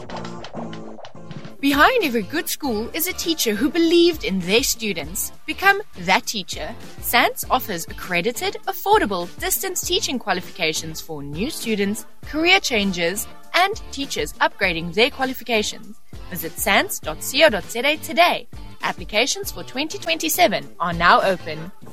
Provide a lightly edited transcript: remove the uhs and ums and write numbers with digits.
Behind every good school is a teacher who believed in their students. Become that teacher. SANS offers accredited, affordable, distance teaching qualifications for new students, career changers, and teachers upgrading their qualifications. Visit sans.co.za today. Applications for 2027 are now open.